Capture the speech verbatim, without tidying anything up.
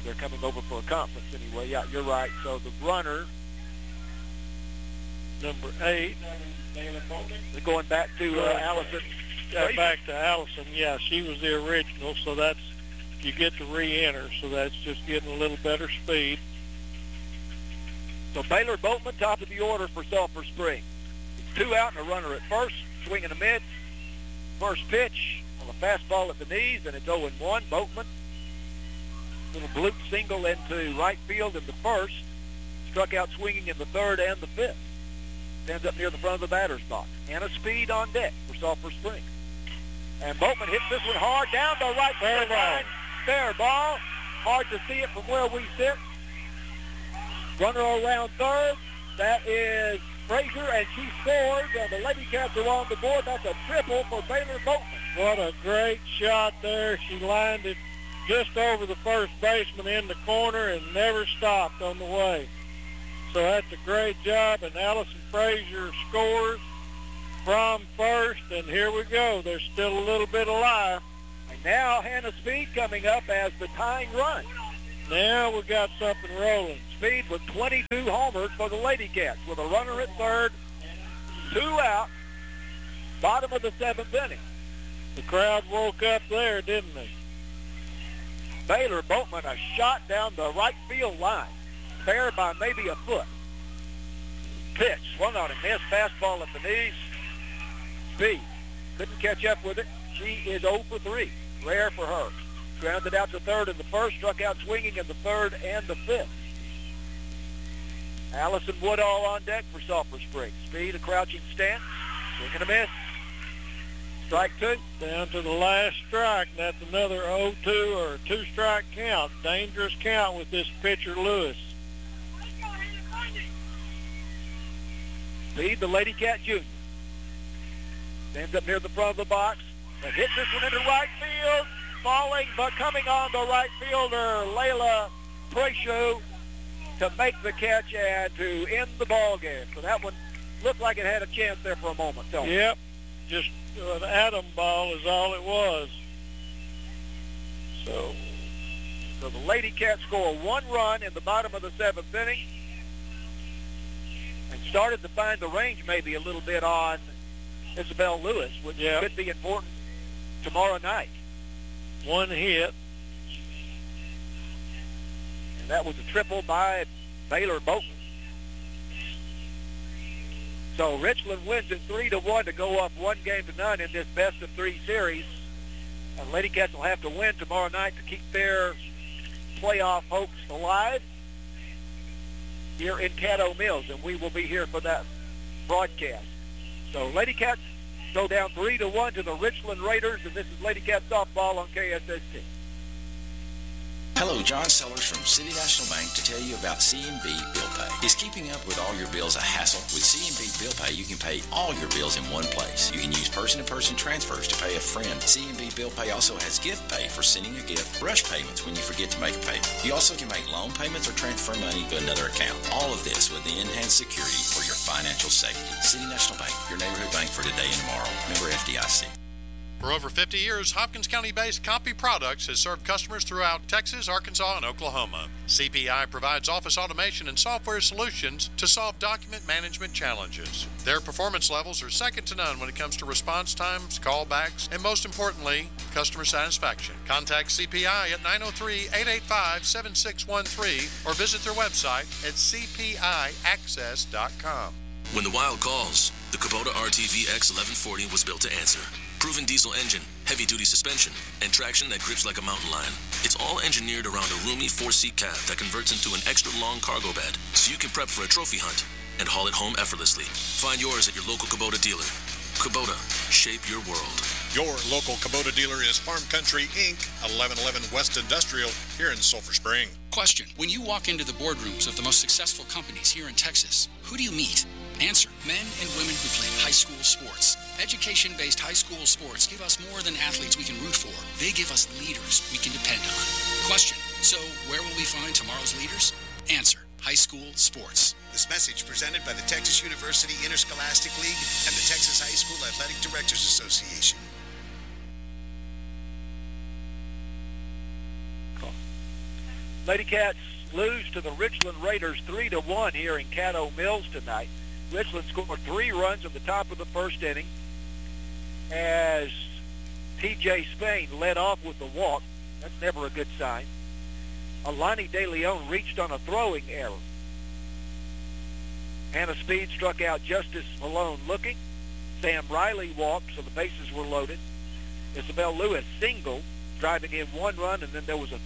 they're coming over for a conference anyway. Yeah, you're right. So the runner, number eight, they're going back to uh, Allison. Uh, back to Allison. Yeah, she was the original, so that's, you get to re-enter, so that's just getting a little better speed. So Baylor Boatman, top of the order for Sulphur Springs. It's two out and a runner at first, swing in the mid. First pitch on a fastball at the knees, and it's oh and one. Boatman, little bloop single into right field in the first. Struck out swinging in the third and the fifth. Stands up near the front of the batter's box. And a speed on deck for Sulphur Springs. And Boatman hits this one hard down the right field line. Fair ball. Hard to see it from where we sit. Runner around third. That is Frazier, and she scores. And the Lady Cats are on the board. That's a triple for Baylor Boatman. What a great shot there. She lined it just over the first baseman in the corner and never stopped on the way. So that's a great job, and Allison Frazier scores from first, and here we go. There's still a little bit alive. And now Hannah Speed coming up as the tying run. Now we got something rolling. Speed with twenty-two homers for the Lady Cats with a runner at third, two out, bottom of the seventh inning. The crowd woke up there, didn't they? Baylor Boatman, a shot down the right field line. Fair by maybe a foot. Pitch, swung on and missed, fastball at the knees. Speed, couldn't catch up with it. She is oh for three, rare for her. Grounded out to third in the first, struck out swinging in the third and the fifth. Allison Woodall on deck for Sulphur Springs. Speed, a crouching stance, swing and a miss. Strike two. Down to the last strike. That's another oh two or a two-strike count. Dangerous count with this pitcher, Lewis. Speed, the Lady Cat Junior. Stands up near the front of the box. And hits this one into right field. Falling, but coming on the right fielder, Layla Prechu, to make the catch and to end the ball game. So that one looked like it had a chance there for a moment. Don't yep. It? Just an atom ball is all it was. So, so the Lady Cats score one run in the bottom of the seventh inning. And started to find the range maybe a little bit on Isabel Lewis, which yep. could be important tomorrow night. One hit. And that was a triple by Baylor Boatman. So Richland wins it three to one to go up one game to none in this best of three series. And Lady Cats will have to win tomorrow night to keep their playoff hopes alive here in Caddo Mills, and we will be here for that broadcast. So Lady Cats go down three to one to the Richland Raiders, and this is Lady Cats softball on K S S T. Hello, John Sellers from City National Bank to tell you about C and B Bill Pay. Is keeping up with all your bills a hassle? With C and B Bill Pay, you can pay all your bills in one place. You can use person-to-person transfers to pay a friend. C and B Bill Pay also has gift pay for sending a gift, rush payments when you forget to make a payment. You also can make loan payments or transfer money to another account. All of this with the enhanced security for your financial safety. City National Bank, your neighborhood bank for today and tomorrow. Member F D I C. For over fifty years, Hopkins County-based Compy Products has served customers throughout Texas, Arkansas, and Oklahoma. C P I provides office automation and software solutions to solve document management challenges. Their performance levels are second to none when it comes to response times, callbacks, and most importantly, customer satisfaction. Contact C P I at nine oh three, eight eight five, seven six one three or visit their website at c p i access dot com. When the wild calls, the Kubota R T V X eleven forty was built to answer. Proven diesel engine, heavy-duty suspension, and traction that grips like a mountain lion. It's all engineered around a roomy four-seat cab that converts into an extra-long cargo bed, so you can prep for a trophy hunt and haul it home effortlessly. Find yours at your local Kubota dealer. Kubota, shape your world. Your local Kubota dealer is Farm Country, Incorporated, eleven eleven West Industrial, here in Sulphur Spring. Question. When you walk into the boardrooms of the most successful companies here in Texas, who do you meet? Answer. Men and women who played high school sports. Education-based high school sports give us more than athletes we can root for. They give us leaders we can depend on. Question. So, where will we find tomorrow's leaders? Answer. High school sports. This message presented by the Texas University Interscholastic League and the Texas High School Athletic Directors Association. Lady Cats lose to the Richland Raiders three to one here in Caddo Mills tonight. Richland scored three runs at the top of the first inning as T J Spain led off with the walk. That's never a good sign. Alani De Leon reached on a throwing error. Hannah Speed struck out Justice Malone looking. Sam Riley walked, so the bases were loaded. Isabel Lewis singled, driving in one run, and then there was a